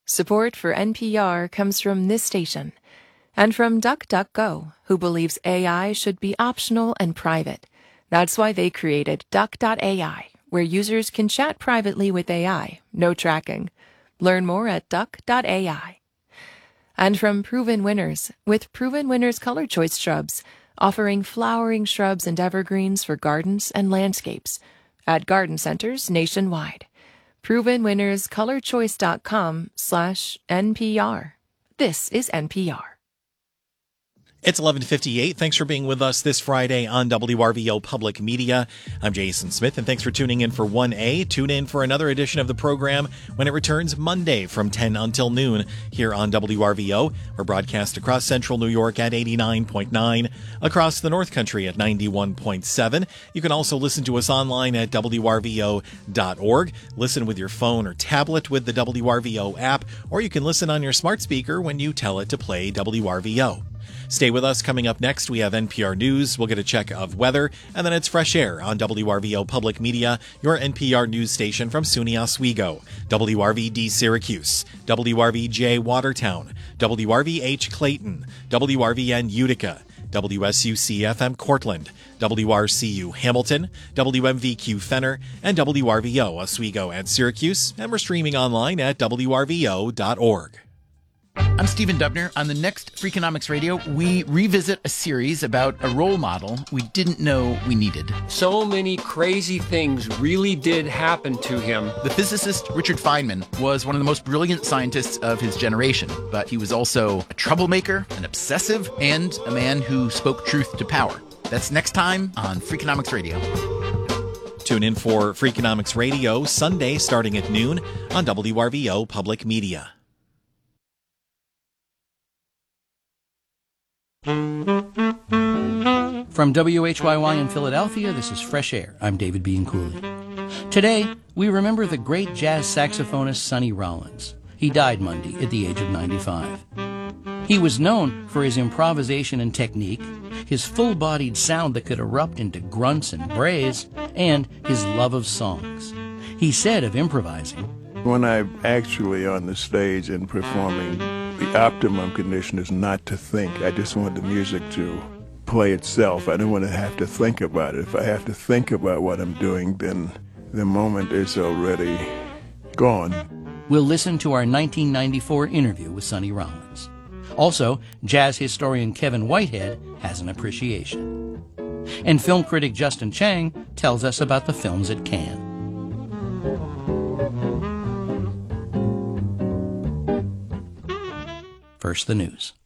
Support for NPR comes from this station and from DuckDuckGo, who believes AI should be optional and private. That's why they created Duck.ai, where users can chat privately with AI, no tracking. Learn more at Duck.ai. And from Proven Winners, with Proven Winners Color Choice Shrubs, offering flowering shrubs and evergreens for gardens and landscapes at garden centers nationwide. ProvenWinnersColorChoice.com/NPR. This is NPR. It's 11:58. Thanks for being with us this Friday on WRVO Public Media. I'm Jason Smith, and thanks for tuning in for 1A. Tune in for another edition of the program when it returns Monday from 10 until noon here on WRVO. We're broadcast across central New York at 89.9, across the North Country at 91.7. You can also listen to us online at WRVO.org. Listen with your phone or tablet with the WRVO app, or you can listen on your smart speaker when you tell it to play WRVO. Stay with us. Coming up next, we have NPR News. We'll get a check of weather, and then it's Fresh Air on WRVO Public Media, your NPR news station from SUNY Oswego, WRVD Syracuse, WRVJ Watertown, WRVH Clayton, WRVN Utica, WSUC-FM Cortland, WRCU Hamilton, WMVQ Fenner, and WRVO Oswego and Syracuse, and we're streaming online at WRVO.org. I'm Stephen Dubner. On the next Freakonomics Radio, we revisit a series about a role model we didn't know we needed. So many crazy things really did happen to him. The physicist Richard Feynman was one of the most brilliant scientists of his generation, but he was also a troublemaker, an obsessive, and a man who spoke truth to power. That's next time on Freakonomics Radio. Tune in for Freakonomics Radio Sunday starting at noon on WRVO Public Media. From WHYY in Philadelphia, this is Fresh Air. I'm David Bean Cooley. Today, we remember the great jazz saxophonist Sonny Rollins. He died Monday at the age of 95. He was known for his improvisation and technique, his full-bodied sound that could erupt into grunts and brays, and his love of songs. He said of improvising, "When I'm actually on the stage and performing, the optimum condition is not to think. I just want the music to play itself. I don't want to have to think about it. If I have to think about what I'm doing, then the moment is already gone." We'll listen to our 1994 interview with Sonny Rollins. Also, jazz historian Kevin Whitehead has an appreciation. And film critic Justin Chang tells us about the films at Cannes. First, the news.